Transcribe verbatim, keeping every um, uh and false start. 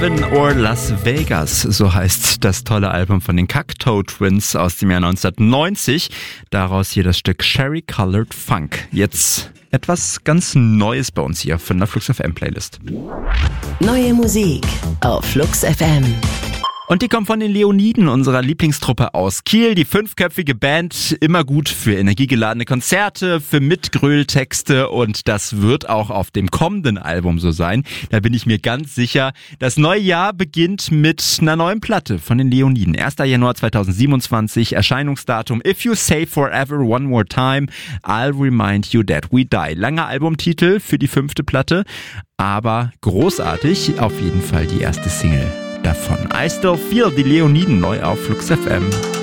Heaven or Las Vegas, so heißt das tolle Album von den Cocteau Twins aus dem Jahr neunzehnhundertneunzig. Daraus hier das Stück Cherry Colored Funk. Jetzt etwas ganz Neues bei uns hier von der Flux F M Playlist. Neue Musik auf Flux F M. Und die kommt von den Leoniden, unserer Lieblingstruppe aus Kiel. Die fünfköpfige Band, immer gut für energiegeladene Konzerte, für Mitgröl-Texte, und das wird auch auf dem kommenden Album so sein. Da bin ich mir ganz sicher. Das neue Jahr beginnt mit einer neuen Platte von den Leoniden. erster Januar zweitausendsiebenundzwanzig, Erscheinungsdatum If You Say Forever One More Time, I'll Remind You That We Die. Langer Albumtitel für die fünfte Platte, aber großartig, auf jeden Fall die erste Single davon. I Still Feel, die Leoniden neu auf Flux F M.